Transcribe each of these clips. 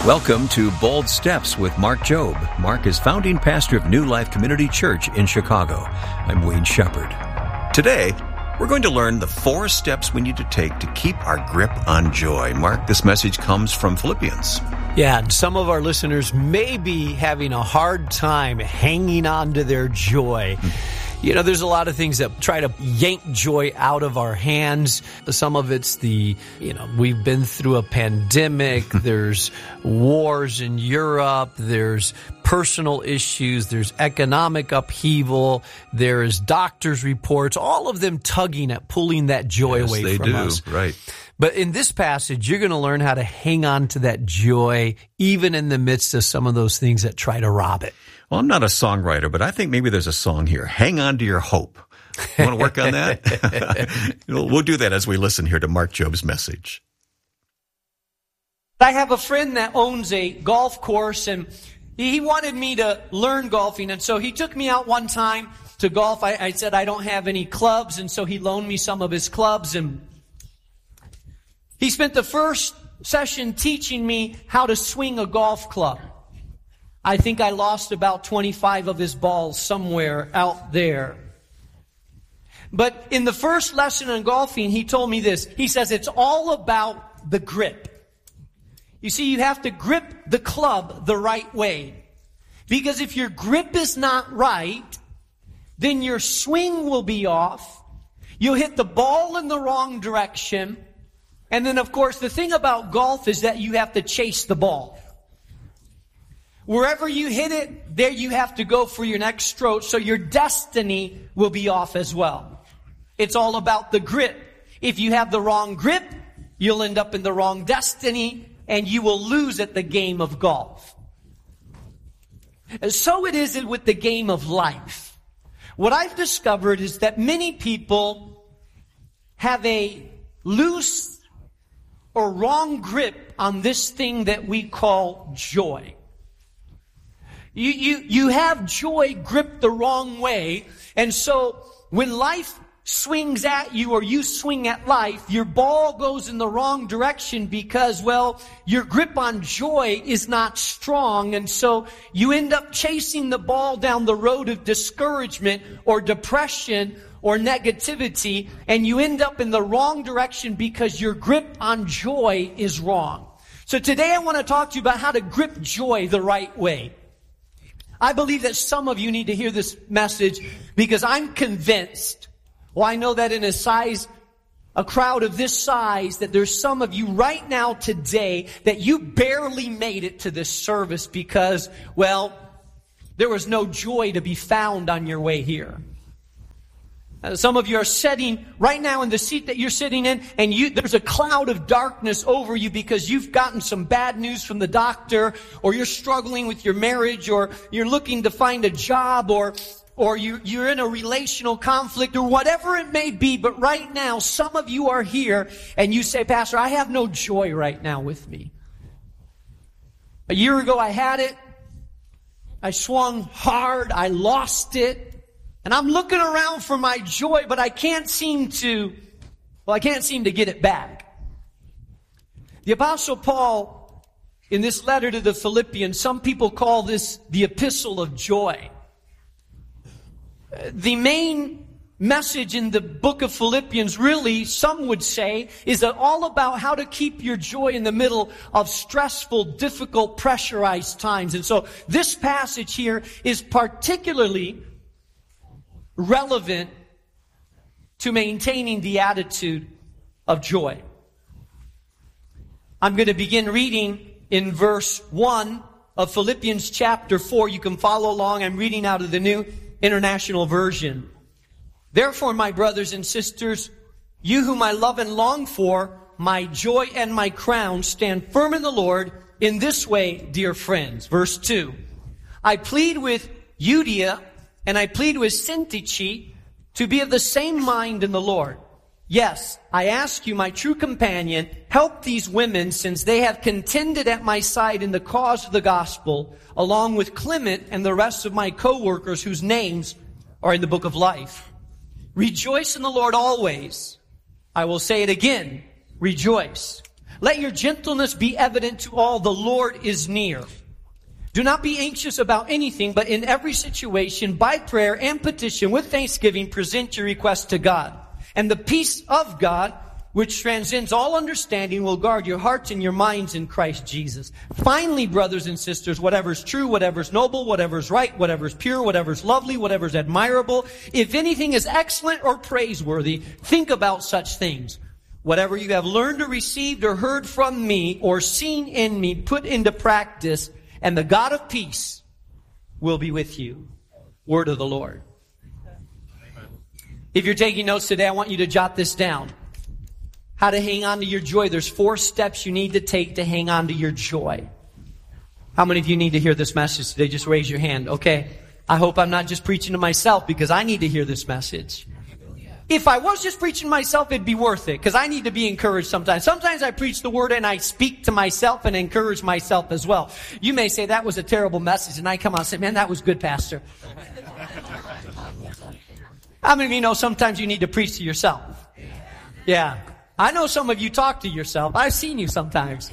Welcome to Bold Steps with Mark Jobe. Mark is founding pastor of New Life Community Church in Chicago. I'm Wayne Shepherd. Today, we're going to learn the 4 steps we need to take to keep our grip on joy. Mark, this message comes from Philippians. Yeah, and some of our listeners may be having a hard time hanging on to their joy. You know, there's a lot of things that try to yank joy out of our hands. Some of it's we've been through a pandemic. There's wars in Europe. There's personal issues. There's economic upheaval. There's doctors' reports, all of them tugging at pulling that joy away from us. Right. But in this passage, you're going to learn how to hang on to that joy, even in the midst of some of those things that try to rob it. Well, I'm not a songwriter, but I think maybe there's a song here. Hang on to your hope. You want to work on that? We'll do that as we listen here to Mark Jobe's message. I have a friend that owns a golf course, and he wanted me to learn golfing. And so he took me out one time to golf. I said I don't have any clubs, and so he loaned me some of his clubs. And he spent the first session teaching me how to swing a golf club. I think I lost about 25 of his balls somewhere out there. But in the first lesson on golfing, he told me this. He says it's all about the grip. You see, you have to grip the club the right way. Because if your grip is not right, then your swing will be off. You'll hit the ball in the wrong direction. And then, of course, the thing about golf is that you have to chase the ball. Wherever you hit it, there you have to go for your next stroke, so your destiny will be off as well. It's all about the grip. If you have the wrong grip, you'll end up in the wrong destiny, and you will lose at the game of golf. And so it is with the game of life. What I've discovered is that many people have a loose or wrong grip on this thing that we call joy. You have joy gripped the wrong way, and so when life swings at you or you swing at life, your ball goes in the wrong direction because, your grip on joy is not strong, and so you end up chasing the ball down the road of discouragement or depression or negativity, and you end up in the wrong direction because your grip on joy is wrong. So today I want to talk to you about how to grip joy the right way. I believe that some of you need to hear this message because I'm convinced, I know that in a crowd of this size, that there's some of you right now today that you barely made it to this service because, there was no joy to be found on your way here. Some of you are sitting right now in the seat that you're sitting in, and there's a cloud of darkness over you because you've gotten some bad news from the doctor, or you're struggling with your marriage, or you're looking to find a job, or you're in a relational conflict, or whatever it may be. But right now, some of you are here, and you say, Pastor, I have no joy right now with me. A year ago, I had it. I swung hard. I lost it. And I'm looking around for my joy, but I can't seem to get it back. The Apostle Paul, in this letter to the Philippians, some people call this the epistle of joy. The main message in the book of Philippians, really, some would say, is all about how to keep your joy in the middle of stressful, difficult, pressurized times. And so this passage here is particularly relevant to maintaining the attitude of joy. I'm going to begin reading in verse 1 of Philippians chapter 4. You can follow along. I'm reading out of the New International Version. Therefore, my brothers and sisters, you whom I love and long for, my joy and my crown, stand firm in the Lord in this way, dear friends. Verse 2. I plead with Euodia and I plead with Syntyche to be of the same mind in the Lord. Yes, I ask you, my true companion, help these women, since they have contended at my side in the cause of the gospel, along with Clement and the rest of my co-workers whose names are in the book of life. Rejoice in the Lord always. I will say it again, rejoice. Let your gentleness be evident to all. The Lord is near. Do not be anxious about anything, but in every situation, by prayer and petition, with thanksgiving, present your requests to God. And the peace of God, which transcends all understanding, will guard your hearts and your minds in Christ Jesus. Finally, brothers and sisters, whatever is true, whatever is noble, whatever is right, whatever is pure, whatever is lovely, whatever is admirable, if anything is excellent or praiseworthy, think about such things. Whatever you have learned or received or heard from me or seen in me, put into practice, and the God of peace will be with you. Word of the Lord. If you're taking notes today, I want you to jot this down. How to hang on to your joy. There's 4 steps you need to take to hang on to your joy. How many of you need to hear this message today? Just raise your hand. Okay. I hope I'm not just preaching to myself, because I need to hear this message. If I was just preaching to myself, it'd be worth it, because I need to be encouraged sometimes. Sometimes I preach the word and I speak to myself and encourage myself as well. You may say that was a terrible message, and I come out and say, man, that was good, Pastor. How many of you know sometimes you need to preach to yourself? Yeah. I know some of you talk to yourself. I've seen you sometimes.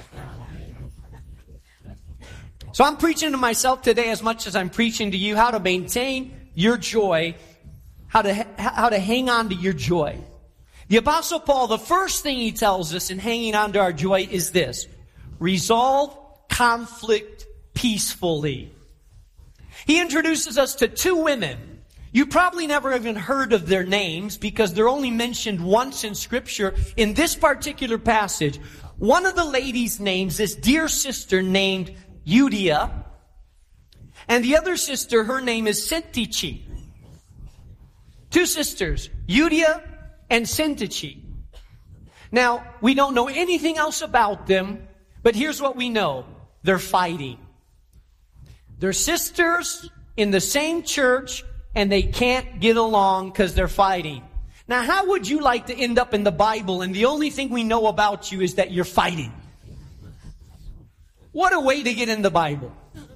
So I'm preaching to myself today as much as I'm preaching to you how to maintain your joy, how to hang on to your joy. The Apostle Paul, the first thing he tells us in hanging on to our joy is this: resolve conflict peacefully. He introduces us to 2 women. You probably never even heard of their names, because they're only mentioned once in Scripture. In this particular passage, one of the ladies' names, this dear sister named Euodia, and the other sister, her name is Syntyche. 2 sisters, Euodia and Syntyche. Now, we don't know anything else about them, but here's what we know. They're fighting. They're sisters in the same church, and they can't get along because they're fighting. Now, how would you like to end up in the Bible and the only thing we know about you is that you're fighting? What a way to get in the Bible.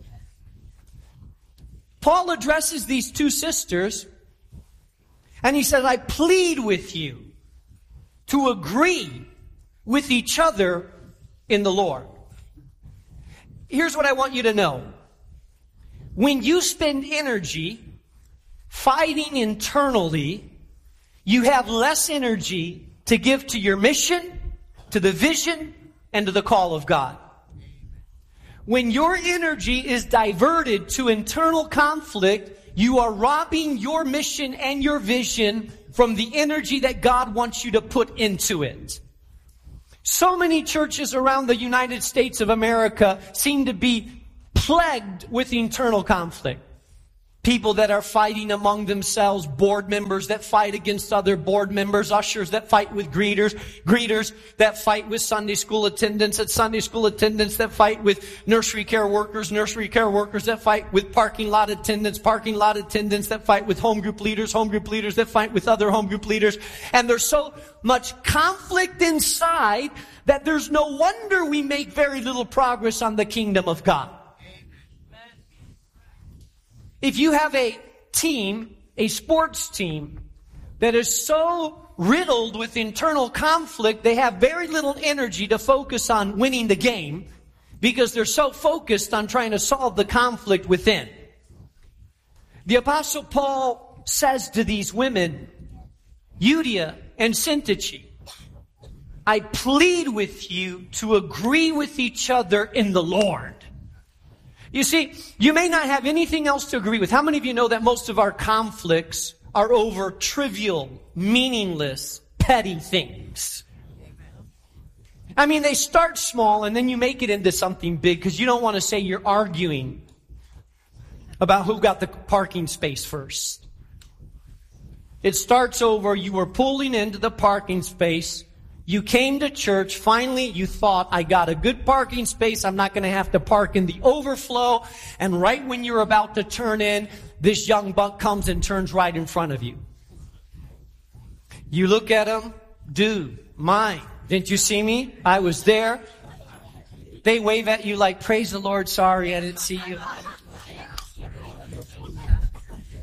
Paul addresses these 2 sisters, and he says, I plead with you to agree with each other in the Lord. Here's what I want you to know. When you spend energy fighting internally, you have less energy to give to your mission, to the vision, and to the call of God. When your energy is diverted to internal conflict, you are robbing your mission and your vision from the energy that God wants you to put into it. So many churches around the United States of America seem to be plagued with internal conflict. People that are fighting among themselves, board members that fight against other board members, ushers that fight with greeters that fight with Sunday school attendants, Sunday school attendants that fight with nursery care workers that fight with parking lot attendants that fight with home group leaders that fight with other home group leaders. And there's so much conflict inside that there's no wonder we make very little progress on the kingdom of God. If you have a team, a sports team, that is so riddled with internal conflict, they have very little energy to focus on winning the game because they're so focused on trying to solve the conflict within. The Apostle Paul says to these women, Euodia and Syntyche, I plead with you to agree with each other in the Lord. You see, you may not have anything else to agree with. How many of you know that most of our conflicts are over trivial, meaningless, petty things? I mean, they start small and then you make it into something big because you don't want to say you're arguing about who got the parking space first. It starts over, you were pulling into the parking space. You came to church, finally you thought, I got a good parking space, I'm not going to have to park in the overflow. And right when you're about to turn in, this young buck comes and turns right in front of you. You look at him, dude, mine, didn't you see me? I was there. They wave at you like, praise the Lord, sorry I didn't see you.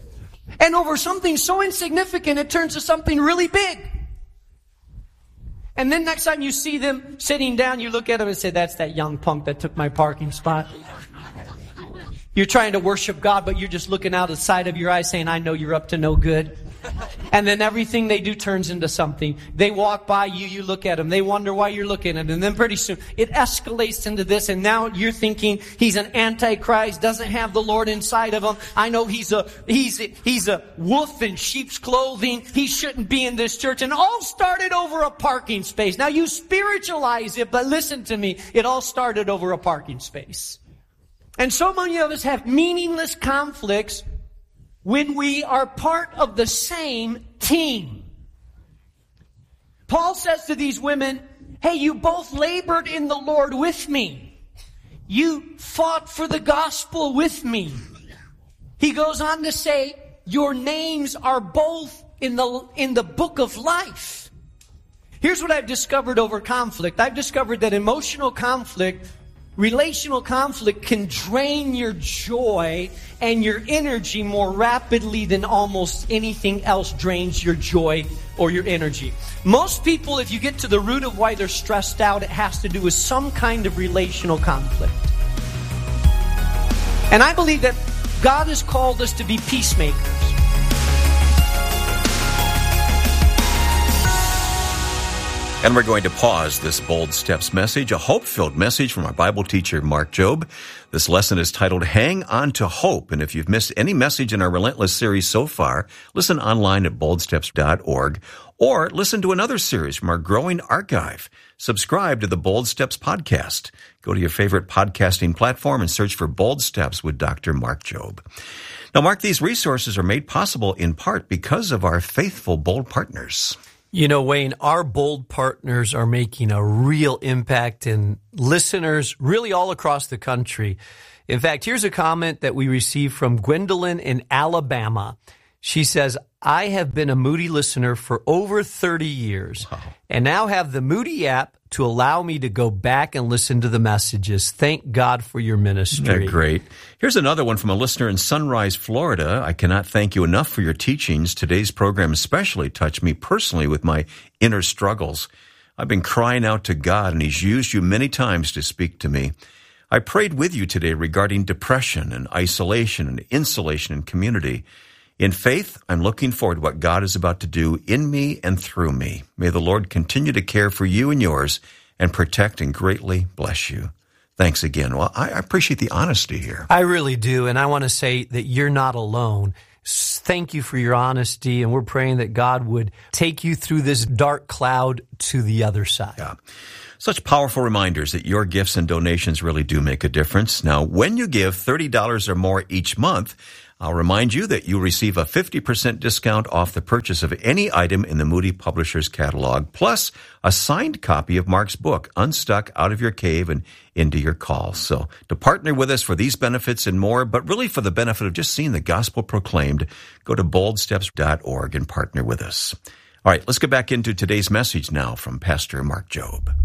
And over something so insignificant, it turns to something really big. And then next time you see them sitting down, you look at them and say, that's that young punk that took my parking spot. You're trying to worship God, but you're just looking out the side of your eye saying, I know you're up to no good. And then everything they do turns into something. They walk by you, you look at them. They wonder why you're looking at them. And then pretty soon it escalates into this. And now you're thinking he's an antichrist, doesn't have the Lord inside of him. I know he's a wolf in sheep's clothing. He shouldn't be in this church. And all started over a parking space. Now you spiritualize it, but listen to me. It all started over a parking space. And so many of us have meaningless conflicts when we are part of the same team. Paul says to these women, hey, you both labored in the Lord with me. You fought for the gospel with me. He goes on to say, your names are both in the book of life. Here's what I've discovered over conflict. I've discovered that emotional conflict, relational conflict can drain your joy and your energy more rapidly than almost anything else drains your joy or your energy. Most people, if you get to the root of why they're stressed out, it has to do with some kind of relational conflict. And I believe that God has called us to be peacemakers. And we're going to pause this Bold Steps message, a hope-filled message from our Bible teacher, Mark Jobe. This lesson is titled, Hang On to Hope. And if you've missed any message in our Relentless series so far, listen online at boldsteps.org or listen to another series from our growing archive. Subscribe to the Bold Steps podcast. Go to your favorite podcasting platform and search for Bold Steps with Dr. Mark Jobe. Now, Mark, these resources are made possible in part because of our faithful Bold partners. You know, Wayne, our Bold partners are making a real impact in listeners really all across the country. In fact, here's a comment that we received from Gwendolyn in Alabama. She says, I have been a Moody listener for over 30 years and now have the Moody app to allow me to go back and listen to the messages. Thank God for your ministry. Great. Here's another one from a listener in Sunrise, Florida. I cannot thank you enough for your teachings. Today's program especially touched me personally with my inner struggles. I've been crying out to God, and He's used you many times to speak to me. I prayed with you today regarding depression and isolation and insulation in community. In faith, I'm looking forward to what God is about to do in me and through me. May the Lord continue to care for you and yours and protect and greatly bless you. Thanks again. Well, I appreciate the honesty here. I really do, and I want to say that you're not alone. Thank you for your honesty, and we're praying that God would take you through this dark cloud to the other side. Yeah. Such powerful reminders that your gifts and donations really do make a difference. Now, when you give $30 or more each month, I'll remind you that you'll receive a 50% discount off the purchase of any item in the Moody Publishers catalog, plus a signed copy of Mark's book, Unstuck Out of Your Cave and Into Your Call. So to partner with us for these benefits and more, but really for the benefit of just seeing the gospel proclaimed, go to boldsteps.org and partner with us. All right, let's get back into today's message now from Pastor Mark Jobe.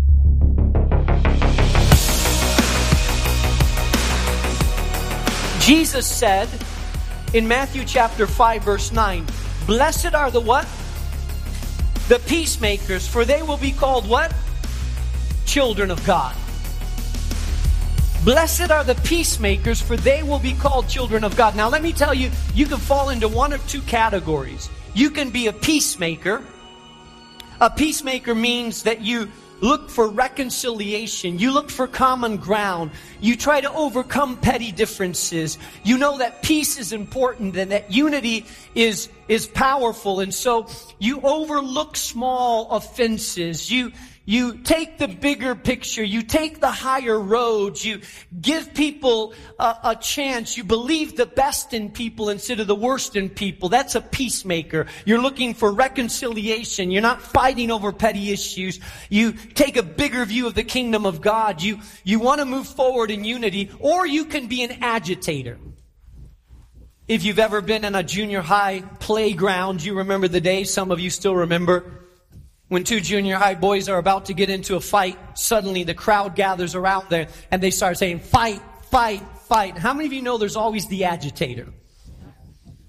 Jesus said in Matthew chapter 5, verse 9, blessed are the what? The peacemakers, for they will be called what? Children of God. Blessed are the peacemakers, for they will be called children of God. Now let me tell you, you can fall into one of two categories. You can be a peacemaker. A peacemaker means that you look for reconciliation. You look for common ground. You try to overcome petty differences. You know that peace is important and that unity is powerful. And so you overlook small offenses. You take the bigger picture. You take the higher road. You give people a chance. You believe the best in people instead of the worst in people. That's a peacemaker. You're looking for reconciliation. You're not fighting over petty issues. You take a bigger view of the kingdom of God. You want to move forward in unity, or you can be an agitator. If you've ever been in a junior high playground, you remember the days. Some of you still remember. When two junior high boys are about to get into a fight, suddenly the crowd gathers around there and they start saying, fight, fight, fight. How many of you know there's always the agitator?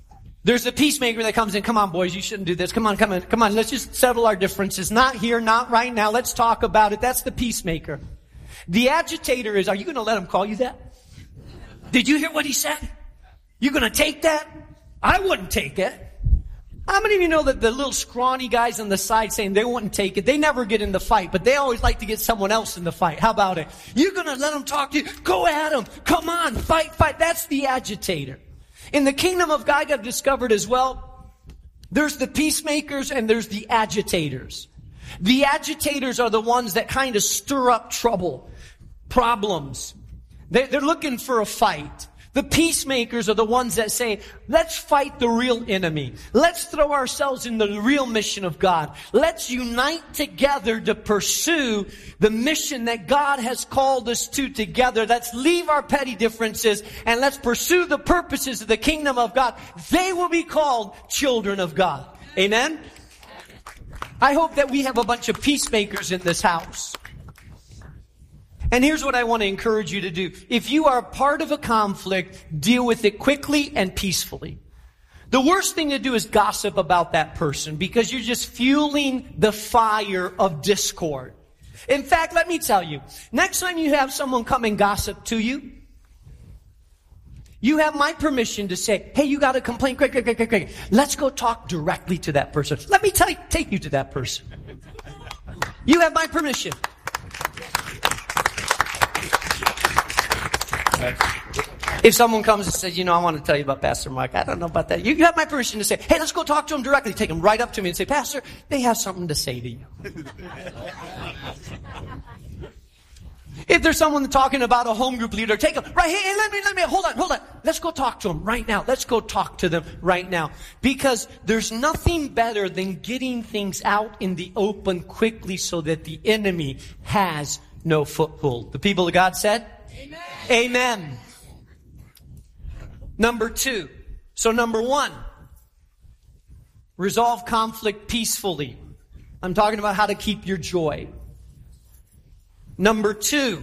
There's the peacemaker that comes in. Come on, boys, you shouldn't do this. Come on. Let's just settle our differences. Not here, not right now. Let's talk about it. That's the peacemaker. The agitator is, are you going to let him call you that? Did you hear what he said? You going to take that? I wouldn't take it. How many of you know that the little scrawny guys on the side saying they wouldn't take it, they never get in the fight, but they always like to get someone else in the fight? How about it? You're going to let them talk to you? Go at them. Come on, fight. That's the agitator. In the kingdom of God, I've discovered as well, there's the peacemakers and there's the agitators. The agitators are the ones that kind of stir up trouble, problems. They're looking for a fight. The peacemakers are the ones that say, let's fight the real enemy. Let's throw ourselves in the real mission of God. Let's unite together to pursue the mission that God has called us to together. Let's leave our petty differences and let's pursue the purposes of the kingdom of God. They will be called children of God. Amen? I hope that we have a bunch of peacemakers in this house. And here's what I want to encourage you to do. If you are part of a conflict, deal with it quickly and peacefully. The worst thing to do is gossip about that person because you're just fueling the fire of discord. In fact, let me tell you, next time you have someone come and gossip to you, you have my permission to say, hey, you got a complaint, quick. Let's go talk directly to that person. Let me take you to that person. You have my permission. If someone comes and says, I want to tell you about Pastor Mark, I don't know about that. You have my permission to say, hey, let's go talk to him directly. Take him right up to me and say, Pastor, they have something to say to you. If there's someone talking about a home group leader, take them right. Hey, let me, hold on. Let's go talk to them right now. Let's go talk to them right now. Because there's nothing better than getting things out in the open quickly so that the enemy has no foothold. The people of God said, Amen. Amen. Number 2. So number 1, resolve conflict peacefully. I'm talking about how to keep your joy. Number 2,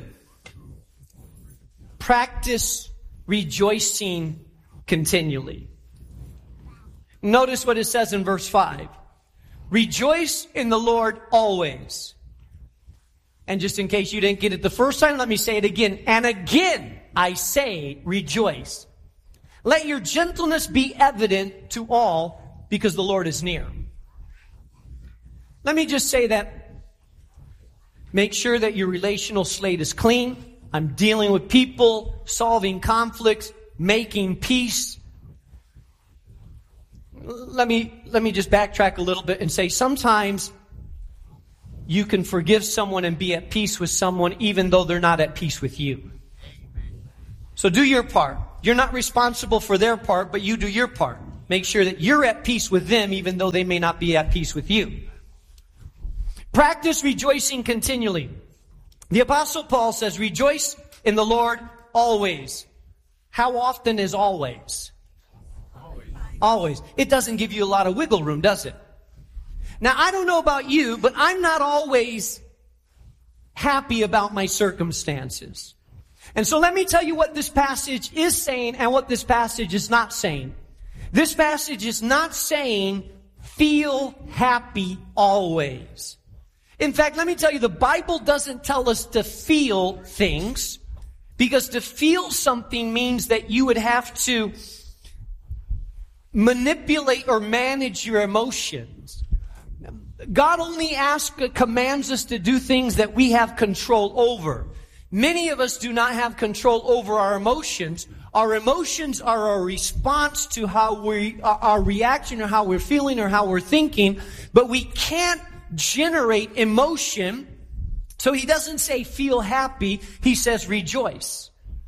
practice rejoicing continually. Notice what it says in verse 5. Rejoice in the Lord always. And just in case you didn't get it the first time, let me say it again. And again, I say, rejoice. Let your gentleness be evident to all, because the Lord is near. Let me just say that. Make sure that your relational slate is clean. I'm dealing with people, solving conflicts, making peace. Let me just backtrack a little bit and say sometimes you can forgive someone and be at peace with someone even though they're not at peace with you. So do your part. You're not responsible for their part, but you do your part. Make sure that you're at peace with them even though they may not be at peace with you. Practice rejoicing continually. The Apostle Paul says, rejoice in the Lord always. How often is always? Always. It doesn't give you a lot of wiggle room, does it? Now, I don't know about you, but I'm not always happy about my circumstances. And so let me tell you what this passage is saying and what this passage is not saying. This passage is not saying feel happy always. In fact, let me tell you, the Bible doesn't tell us to feel things, because to feel something means that you would have to manipulate or manage your emotions. God only commands us to do things that we have control over. Many of us do not have control over our emotions. Our emotions are a response to our reaction or how we're feeling or how we're thinking, but we can't generate emotion. So he doesn't say feel happy, he says rejoice.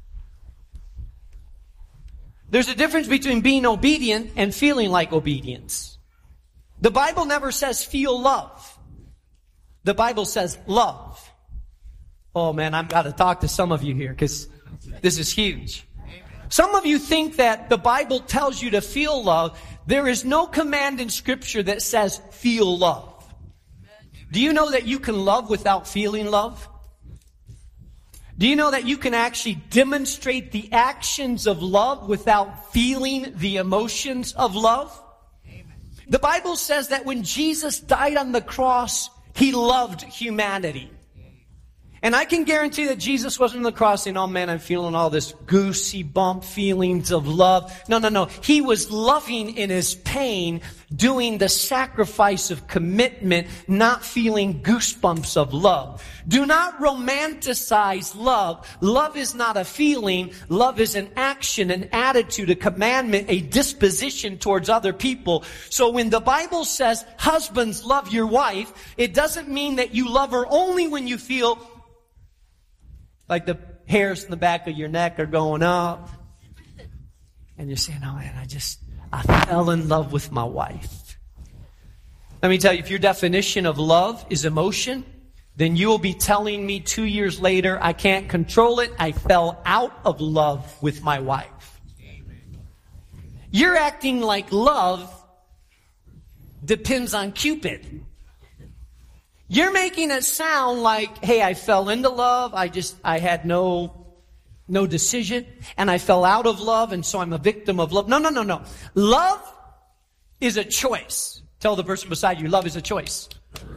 There's a difference between being obedient and feeling like obedience. The Bible never says feel love. The Bible says love. Oh man, I've got to talk to some of you here because this is huge. Some of you think that the Bible tells you to feel love. There is no command in Scripture that says feel love. Do you know that you can love without feeling love? Do you know that you can actually demonstrate the actions of love without feeling the emotions of love? The Bible says that when Jesus died on the cross, He loved humanity. And I can guarantee that Jesus wasn't on the cross saying, oh man, I'm feeling all this goosey bump feelings of love. No. He was loving in His pain, doing the sacrifice of commitment, not feeling goosebumps of love. Do not romanticize love. Love is not a feeling. Love is an action, an attitude, a commandment, a disposition towards other people. So when the Bible says, husbands, love your wife, it doesn't mean that you love her only when you feel like the hairs in the back of your neck are going up. And you're saying, oh man, I fell in love with my wife. Let me tell you, if your definition of love is emotion, then you will be telling me 2 years later, I can't control it. I fell out of love with my wife. You're acting like love depends on Cupid. You're making it sound like, hey, I fell into love. I had no decision, and I fell out of love, and so I'm a victim of love. No. Love is a choice. Tell the person beside you, love is a choice.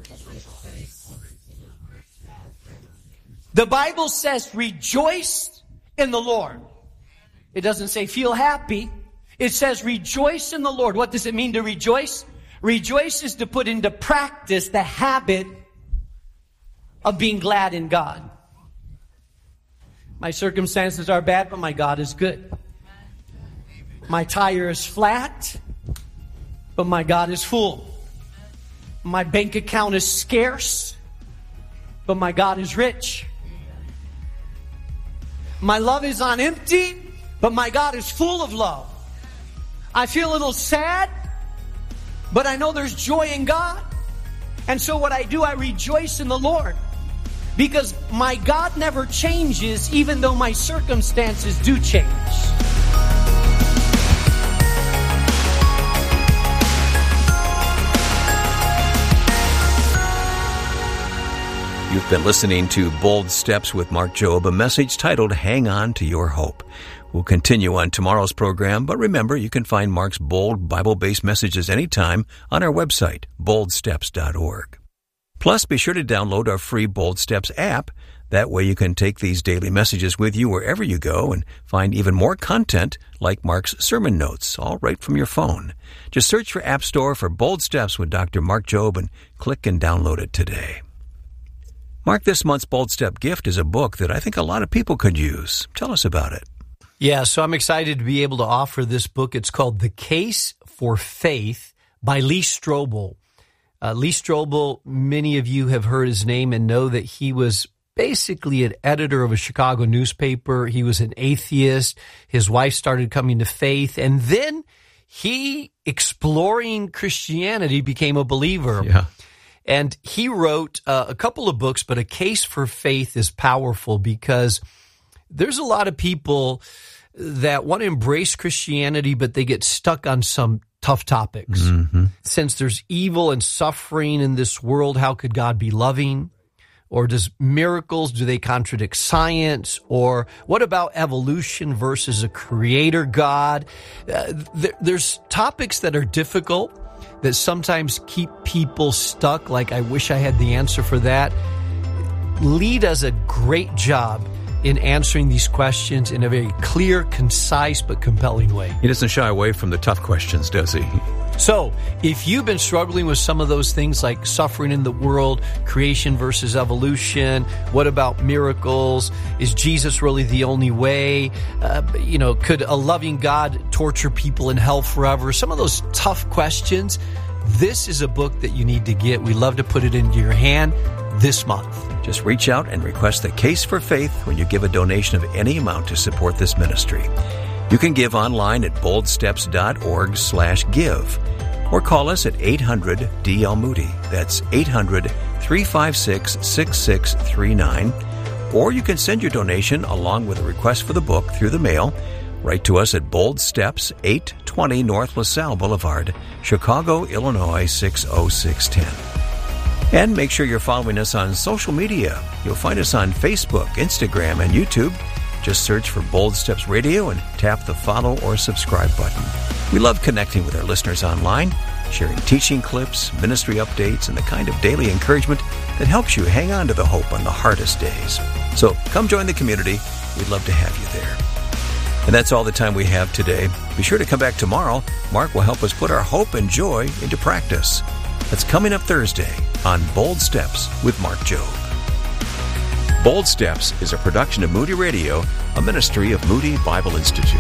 The Bible says, rejoice in the Lord. It doesn't say feel happy. It says rejoice in the Lord. What does it mean to rejoice? Rejoice is to put into practice the habit of being glad in God. My circumstances are bad, but my God is good. My tire is flat, but my God is full. My bank account is scarce, but my God is rich. My love is on empty, but my God is full of love. I feel a little sad, but I know there's joy in God. And so what I do, I rejoice in the Lord. Because my God never changes, even though my circumstances do change. You've been listening to Bold Steps with Mark Jobe, a message titled Hang On to Your Hope. We'll continue on tomorrow's program, but remember, you can find Mark's bold Bible-based messages anytime on our website, boldsteps.org. Plus, be sure to download our free Bold Steps app. That way you can take these daily messages with you wherever you go and find even more content like Mark's sermon notes, all right from your phone. Just search for App Store for Bold Steps with Dr. Mark Jobe and click and download it today. Mark, this month's Bold Step gift is a book that I think a lot of people could use. Tell us about it. Yeah, so I'm excited to be able to offer this book. It's called The Case for Faith by Lee Strobel. Lee Strobel, many of you have heard his name and know that he was basically an editor of a Chicago newspaper. He was an atheist. His wife started coming to faith, and then he, exploring Christianity, became a believer. Yeah. And he wrote a couple of books, but A Case for Faith is powerful because there's a lot of people that want to embrace Christianity, but they get stuck on some tough topics. Mm-hmm. Since there's evil and suffering in this world, how could God be loving? Or does miracles, do they contradict science? Or what about evolution versus a creator God? There's topics that are difficult that sometimes keep people stuck, like I wish I had the answer for that. Lee does a great job in answering these questions in a very clear, concise, but compelling way. He doesn't shy away from the tough questions, does he? So, if you've been struggling with some of those things like suffering in the world, creation versus evolution, what about miracles? Is Jesus really the only way? Could a loving God torture people in hell forever? Some of those tough questions. This is a book that you need to get. We love to put it into your hand this month. Just reach out and request The Case for Faith when you give a donation of any amount to support this ministry. You can give online at boldsteps.org/give or call us at 800-DL-MOODY. That's 800-356-6639. Or you can send your donation along with a request for the book through the mail. Write to us at Bold Steps, 820 North LaSalle Boulevard, Chicago, Illinois 60610. And make sure you're following us on social media. You'll find us on Facebook, Instagram, and YouTube. Just search for Bold Steps Radio and tap the follow or subscribe button. We love connecting with our listeners online, sharing teaching clips, ministry updates, and the kind of daily encouragement that helps you hang on to the hope on the hardest days. So come join the community. We'd love to have you there. And that's all the time we have today. Be sure to come back tomorrow. Mark will help us put our hope and joy into practice. That's coming up Thursday on Bold Steps with Mark Jobe. Bold Steps is a production of Moody Radio, a ministry of Moody Bible Institute.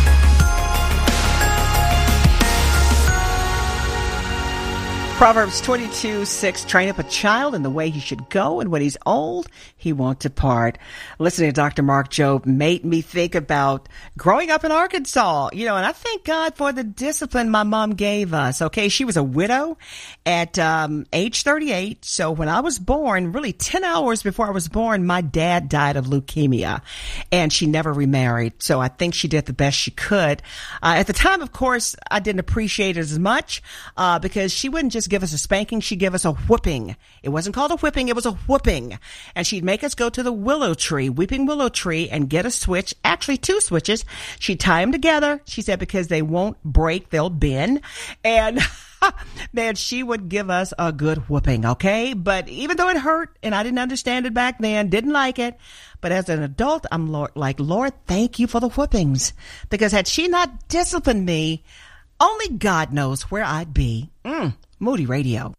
Proverbs 22:6, train up a child in the way he should go, and when he's old, he won't depart. Listening to Dr. Mark Jobe made me think about growing up in Arkansas, and I thank God for the discipline my mom gave us. Okay, she was a widow at age 38, so when I was born, really 10 hours before I was born, my dad died of leukemia, and she never remarried, so I think she did the best she could. At the time, of course, I didn't appreciate it as much because she wouldn't just give us a spanking, she'd give us a whooping. It wasn't called a whipping, it was a whooping. And she'd make us go to the willow tree, weeping willow tree, and get a switch, actually 2 switches. She'd tie them together, she said, because they won't break, they'll bend. And man, she would give us a good whooping, okay? But even though it hurt, and I didn't understand it back then, didn't like it, but as an adult, I'm Lord, thank you for the whoopings. Because had she not disciplined me, only God knows where I'd be. Moody Radio.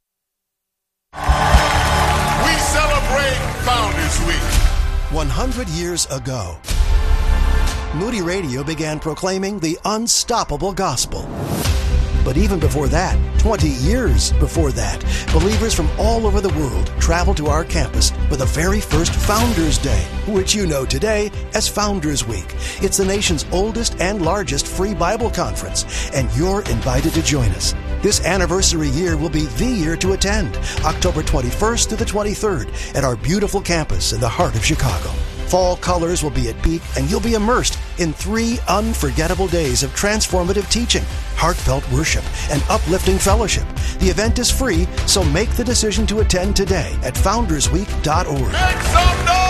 We celebrate Founders Week. 100 years ago, Moody Radio began proclaiming the unstoppable gospel. But even before that, 20 years before that, believers from all over the world traveled to our campus for the very first Founders Day, which you know today as Founders Week. It's the nation's oldest and largest free Bible conference, and you're invited to join us. This anniversary year will be the year to attend, October 21st to the 23rd at our beautiful campus in the heart of Chicago. Fall colors will be at peak, and you'll be immersed in 3 unforgettable days of transformative teaching, heartfelt worship, and uplifting fellowship. The event is free, so make the decision to attend today at foundersweek.org. Make some noise!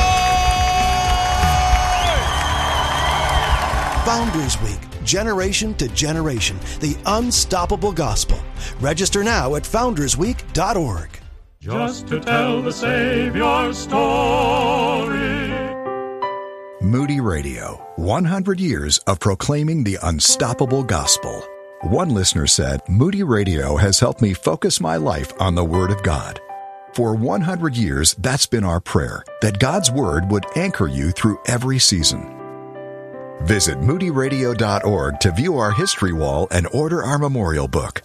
Founders Week, generation to generation, the unstoppable gospel. Register now at foundersweek.org. Just to tell the Savior's story. Moody Radio, 100 years of proclaiming the unstoppable gospel. One listener said, Moody Radio has helped me focus my life on the Word of God. For 100 years, that's been our prayer, that God's Word would anchor you through every season. Visit moodyradio.org to view our history wall and order our memorial book.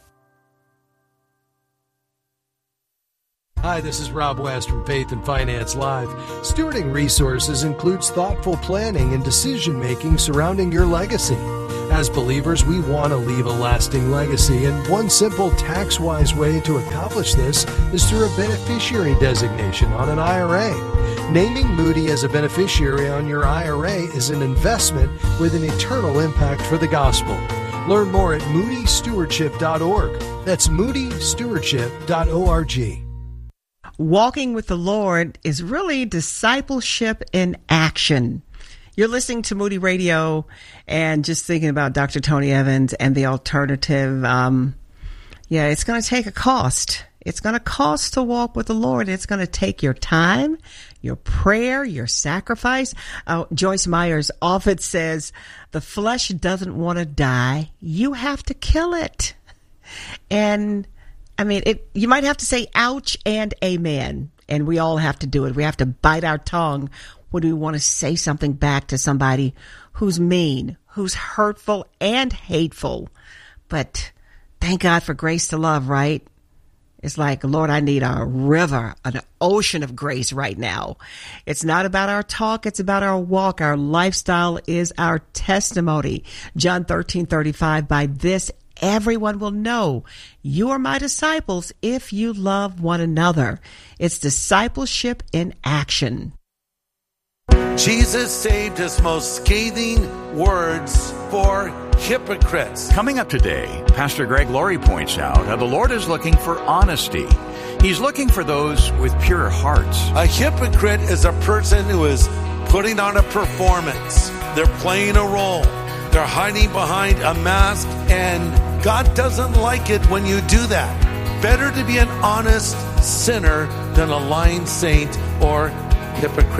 Hi, this is Rob West from Faith and Finance Live. Stewarding resources includes thoughtful planning and decision-making surrounding your legacy. As believers, we want to leave a lasting legacy, and one simple tax-wise way to accomplish this is through a beneficiary designation on an IRA. Naming Moody as a beneficiary on your IRA is an investment with an eternal impact for the gospel. Learn more at moodystewardship.org. That's moodystewardship.org. Walking with the Lord is really discipleship in action. You're listening to Moody Radio and just thinking about Dr. Tony Evans and the alternative. It's going to take a cost. It's going to cost to walk with the Lord. It's going to take your time, your prayer, your sacrifice. Joyce Myers often says, the flesh doesn't want to die. You have to kill it. And you might have to say ouch and amen, and we all have to do it. We have to bite our tongue when we want to say something back to somebody who's mean, who's hurtful and hateful. But thank God for grace to love, right? It's like, Lord, I need a river, an ocean of grace right now. It's not about our talk. It's about our walk. Our lifestyle is our testimony. John 13:35, by this everyone will know you are my disciples if you love one another. It's discipleship in action. Jesus saved his most scathing words for hypocrites. Coming up today, Pastor Greg Laurie points out how the Lord is looking for honesty. He's looking for those with pure hearts. A hypocrite is a person who is putting on a performance. They're playing a role. They're hiding behind a mask, and God doesn't like it when you do that. Better to be an honest sinner than a lying saint or hypocrite.